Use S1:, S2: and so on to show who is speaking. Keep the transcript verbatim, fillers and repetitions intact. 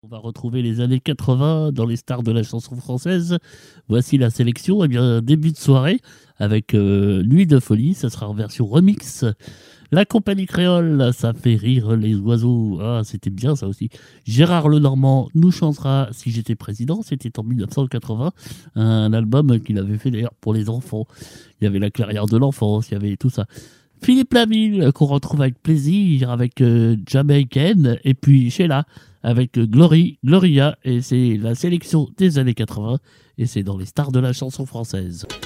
S1: On va retrouver les années quatre-vingts dans les stars de la chanson française. Voici la sélection. Eh bien, début de soirée avec euh, Nuit de folie. Ça sera en version remix. La compagnie créole, ça fait rire les oiseaux. Ah, c'était bien ça aussi. Gérard Lenormand nous chantera Si j'étais président. C'était en mille neuf cent quatre-vingts. Un album qu'il avait fait d'ailleurs pour les enfants. Il y avait la clairière de l'enfance, il y avait tout ça. Philippe Laville, qu'on retrouve avec plaisir avec euh, Jamaican, et puis Sheila avec euh, Glory, Gloria, et c'est la sélection des années quatre-vingts, et c'est dans les stars de la chanson française.